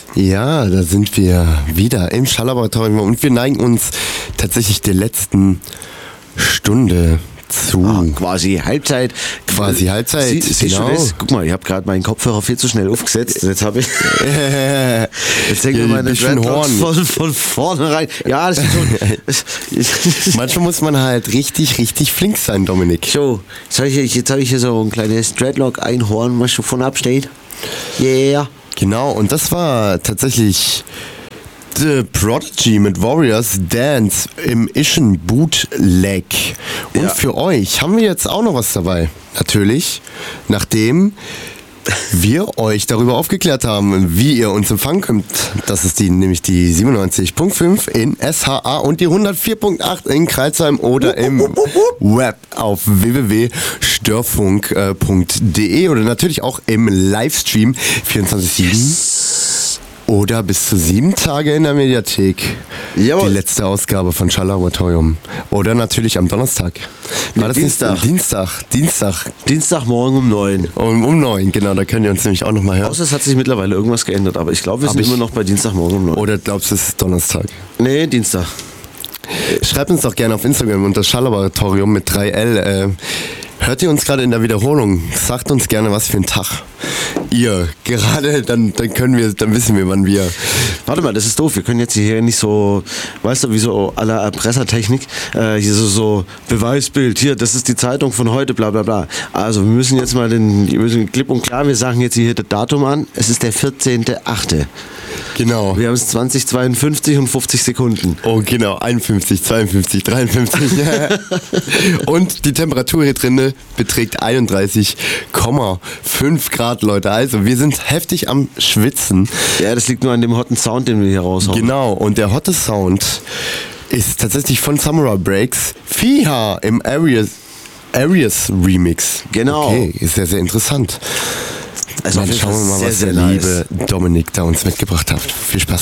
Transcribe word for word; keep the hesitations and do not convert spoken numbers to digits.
Ja, da sind wir wieder im Schalllaboratorium und wir neigen uns tatsächlich der letzten Stunde zu. Ah, quasi Halbzeit. Quasi Halbzeit, Sie, siehst genau. du das? Guck mal, ich habe gerade meinen Kopfhörer viel zu schnell aufgesetzt. Jetzt habe ich. Jetzt hängen Ja, mir meine bisschen Dreadlocks Horn. von, von vorne rein. Ja, das ist schon. Manchmal muss man halt richtig, richtig flink sein, Dominik. So, jetzt habe ich, jetzt hab ich hier so ein kleines Dreadlock-Einhorn, was schon von absteht. Yeah. Genau, und das war tatsächlich The Prodigy mit Warriors Dance im Ischen Bootleg. Und Ja. für euch haben wir jetzt auch noch was dabei. Natürlich, nachdem wir euch darüber aufgeklärt haben, wie ihr uns empfangen könnt. Das ist die, nämlich die siebenundneunzig Punkt fünf in S H A und die hundertvier Punkt acht in Kreilsheim oder im Web auf w w w punkt störfunk punkt d e oder natürlich auch im Livestream vierundzwanzig sieben. Oder bis zu sieben Tage in der Mediathek. Jawohl. Die letzte Ausgabe von Schalllaboratorium. Oder natürlich am Donnerstag. War das Dienstag. Nicht? Dienstag. Dienstag. Dienstagmorgen um neun. Um, um neun, genau. Da könnt ihr uns nämlich auch nochmal hören. Außer es hat sich mittlerweile irgendwas geändert, aber ich glaube, wir Hab sind ich- immer noch bei Dienstagmorgen um neun. Oder glaubst du, es ist Donnerstag? Nee, Dienstag. Schreibt uns doch gerne auf Instagram unter Schalllaboratorium mit drei L. Äh, hört ihr uns gerade in der Wiederholung? Sagt uns gerne, was für ein Tag ihr gerade, dann, dann können wir, dann wissen wir, wann wir. Warte mal, das ist doof. Wir können jetzt hier nicht so, weißt du, wie so à la Erpressertechnik, äh, hier so, so Beweisbild, hier, das ist die Zeitung von heute, bla bla bla. Also wir müssen jetzt mal den, wir müssen klipp und klar, wir sagen jetzt hier das Datum an. Es ist der vierzehnte achte Genau. Wir haben es zwanzig zweiundfünfzig und fünfzig Sekunden. Oh, genau. einundfünfzig, zweiundfünfzig, dreiundfünfzig. Und die Temperatur hier drin beträgt einunddreißig Komma fünf Grad, Leute. Also, wir sind heftig am Schwitzen. Ja, das liegt nur an dem hotten Sound, den wir hier raushauen. Genau. Und der hotte Sound ist tatsächlich von Samurai Breaks. Fiha im Arias, Arias Remix. Genau. Okay, ist sehr, sehr interessant. Also auf Dann jeden Fall schauen wir mal, sehr, was sehr der nice. liebe Dominik da uns mitgebracht hat. Viel Spaß.